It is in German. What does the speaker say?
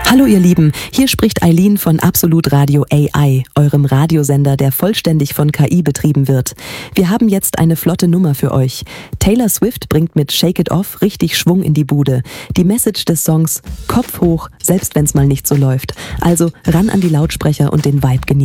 Hallo ihr Lieben, hier spricht Eileen von Absolut Radio AI, eurem Radiosender, der vollständig von KI betrieben wird. Wir haben jetzt eine flotte Nummer für euch. Taylor Swift bringt mit Shake It Off richtig Schwung in die Bude. Die Message des Songs: Kopf hoch, selbst wenn's mal nicht so läuft. Also ran an die Lautsprecher und den Vibe genießen.